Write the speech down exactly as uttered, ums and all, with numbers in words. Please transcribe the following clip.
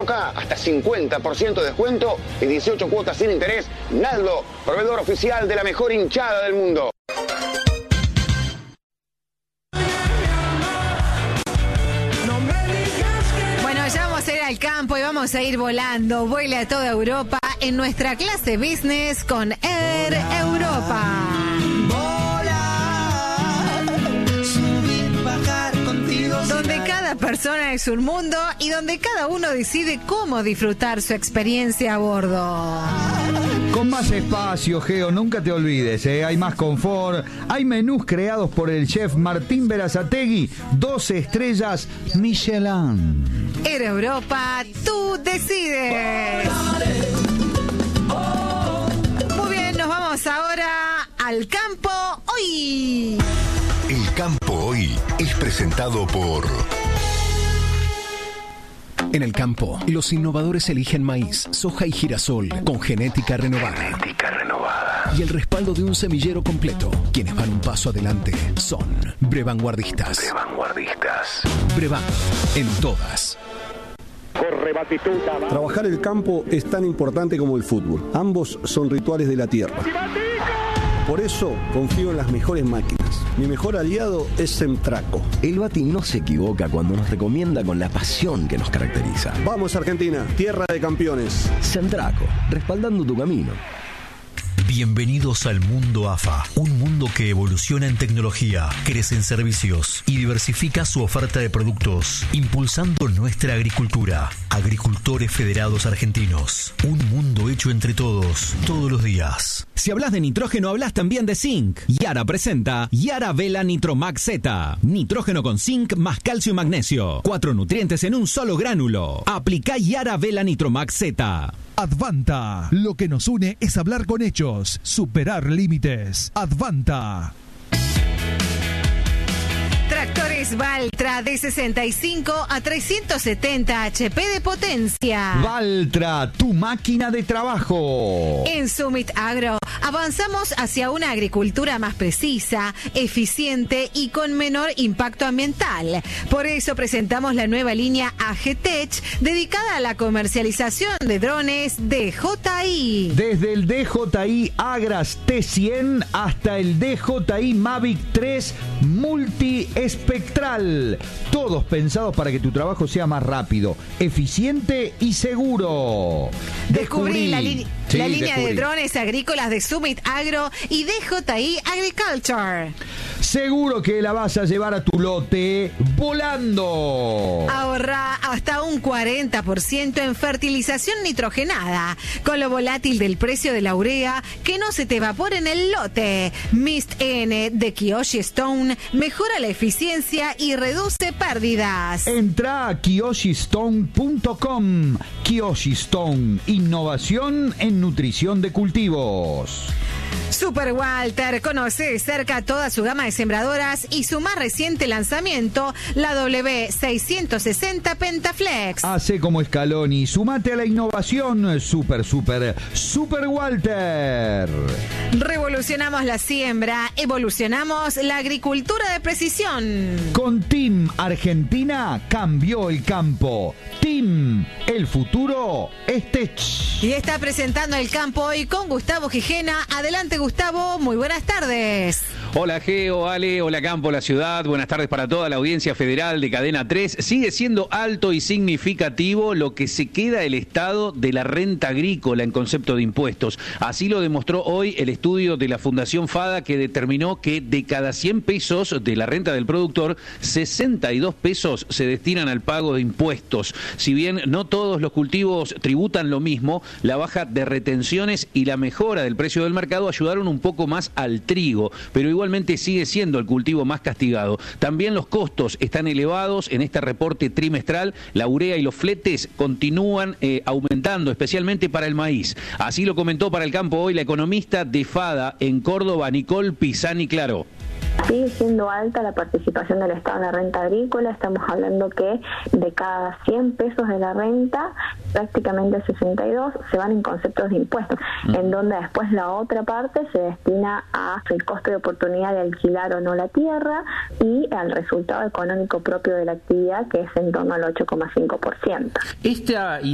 Acá hasta cincuenta por ciento de descuento y dieciocho cuotas sin interés. Naldo, proveedor oficial de la mejor hinchada del mundo. Bueno, ya vamos a ir al campo y vamos a ir volando. Vuela a toda Europa en nuestra clase business con Air Europa. Donde cada persona es un mundo y donde cada uno decide cómo disfrutar su experiencia a bordo. Con más espacio, Geo, nunca te olvides, ¿eh? Hay más confort, hay menús creados por el chef Martín Berazategui, doce estrellas Michelin. Air Europa, tú decides. Muy bien, nos vamos ahora al campo hoy. El campo hoy es presentado por... En el campo, los innovadores eligen maíz, soja y girasol con genética renovada. Genética renovada. Y el respaldo de un semillero completo. Quienes van un paso adelante son Brevanguardistas. Brevanguardistas. Brevan, en todas. Corre Batistuta. Trabajar el campo es tan importante como el fútbol. Ambos son rituales de la tierra. Por eso confío en las mejores máquinas. Mi mejor aliado es Semtraco. El Bati no se equivoca cuando nos recomienda con la pasión que nos caracteriza. Vamos Argentina, tierra de campeones. Semtraco, respaldando tu camino. Bienvenidos al mundo A F A, un mundo que evoluciona en tecnología, crece en servicios y diversifica su oferta de productos, impulsando nuestra agricultura. Agricultores Federados Argentinos, un mundo hecho entre todos, todos los días. Si hablas de nitrógeno, hablas también de zinc. Yara presenta Yara Vela Nitromax Z. Nitrógeno con zinc más calcio y magnesio. Cuatro nutrientes en un solo gránulo. Aplica Yara Vela Nitromax Z. Advanta. Lo que nos une es hablar con hechos, superar límites. Advanta. Tractores Valtra de sesenta y cinco a trescientos setenta H P de potencia. Valtra, tu máquina de trabajo. En Summit Agro avanzamos hacia una agricultura más precisa, eficiente y con menor impacto ambiental. Por eso presentamos la nueva línea A G Tech dedicada a la comercialización de drones D J I. Desde el D J I Agras T cien hasta el D J I Mavic tres Multi Espectral, todos pensados para que tu trabajo sea más rápido, eficiente y seguro. Descubrí, descubrí la, li sí, la línea descubrí. de drones agrícolas de Summit Agro y D J I Agriculture. Seguro que la vas a llevar a tu lote volando. Ahorra hasta un cuarenta por ciento en fertilización nitrogenada. Con lo volátil del precio de la urea, que no se te evapore en el lote. Mist N de Kiyoshi Stone mejora la eficiencia y reduce pérdidas. Entra a kiyoshi stone punto com. Kiyoshi Stone, innovación en nutrición de cultivos. Super Walter conoce de cerca toda su gama de sembradoras y su más reciente lanzamiento, la W seiscientos sesenta Pentaflex. Hace como Scaloni, sumate a la innovación. Super, super, Super Walter. Revolucionamos la siembra, evolucionamos la agricultura de precisión. Con Team Argentina cambió el campo. Team, el futuro es Tech. Y está presentando el campo hoy con Gustavo Gijena. Adelante, Gustavo, muy buenas tardes. Hola Geo, Ale, hola Campo, la ciudad, buenas tardes para toda la audiencia federal de Cadena tres. Sigue siendo alto y significativo lo que se queda el estado de la renta agrícola en concepto de impuestos. Así lo demostró hoy el estudio de la Fundación FADA, que determinó que de cada cien pesos de la renta del productor, sesenta y dos pesos se destinan al pago de impuestos. Si bien no todos los cultivos tributan lo mismo, la baja de retenciones y la mejora del precio del mercado ayudaron un poco más al trigo, pero igual Igualmente sigue siendo el cultivo más castigado. También los costos están elevados en este reporte trimestral. La urea y los fletes continúan eh, aumentando, especialmente para el maíz. Así lo comentó para el campo hoy la economista de FADA en Córdoba, Nicole Pisani Claro. Sigue siendo alta la participación del Estado en la renta agrícola. Estamos hablando que de cada cien pesos de la renta, prácticamente sesenta y dos se van en conceptos de impuestos, mm. en donde después la otra parte se destina a el costo de oportunidad de alquilar o no la tierra y al resultado económico propio de la actividad, que es en torno al ocho coma cinco por ciento. Esta